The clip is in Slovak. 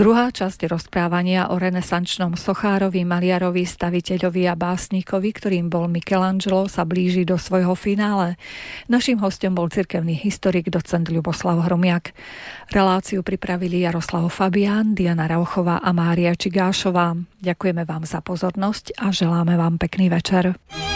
Druhá časť rozprávania o renesančnom sochárovi, maliarovi, staviteľovi a básnikovi, ktorým bol Michelangelo, sa blíži do svojho finále. Naším hostom bol cirkevný historik docent Ľuboslav Hromiak. Reláciu pripravili Jaroslav Fabián, Diana Rauchová a Mária Čigášová. Ďakujeme vám za pozornosť a želáme vám pekný večer.